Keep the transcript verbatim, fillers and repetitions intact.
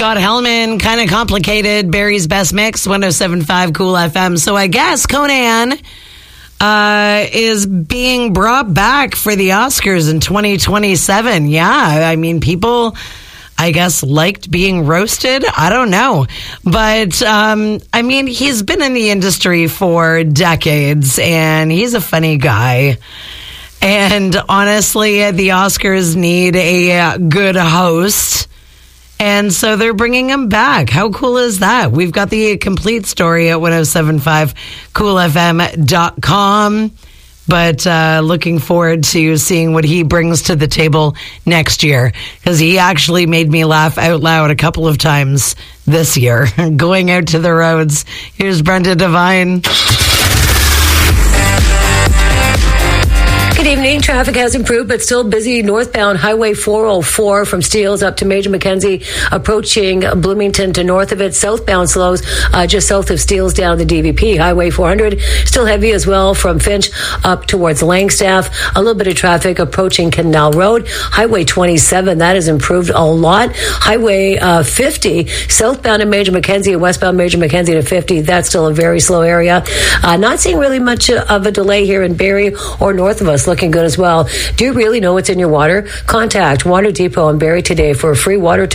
Scott Hellman, kind of complicated. Barry's Best Mix, one oh seven point five Cool F M. So I guess Conan uh, is being brought back for the Oscars in twenty twenty-seven. Yeah, I mean, people, I guess, liked being roasted. I don't know. But, um, I mean, he's been in the industry for decades, and he's a funny guy. And honestly, the Oscars need a good host. And so they're bringing him back. How cool is that? We've got the complete story at ten seventy-five cool f m dot com. But uh, looking forward to seeing what he brings to the table next year. Because he actually made me laugh out loud a couple of times this year. Going out to the roads. Here's Brenda Devine. Good evening. Traffic has improved, but still busy northbound Highway four oh four from Steeles up to Major Mackenzie, approaching Bloomington to north of it. Southbound slows uh, just south of Steeles down to D V P. Highway four hundred still heavy as well from Finch up towards Langstaff. A little bit of traffic approaching Canal Road. Highway twenty-seven, that has improved a lot. Highway uh, fifty, southbound in Major Mackenzie and westbound Major Mackenzie to fifty. That's still a very slow area. Uh, not seeing really much of a delay here in Barrie or north of us. Looking good as well. Do you really know what's in your water? Contact Water Depot in Barrie today for a free water